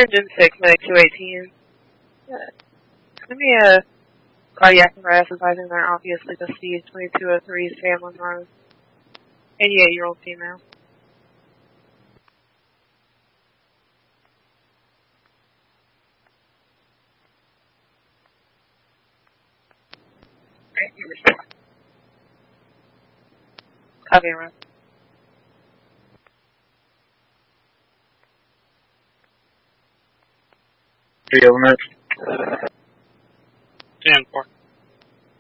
Engine 6, medic 218. Give me a cardiac arrest advising they're obviously deceased, 2203 Samlin Road. 88-year-old female. Copy, run. 3 over minutes.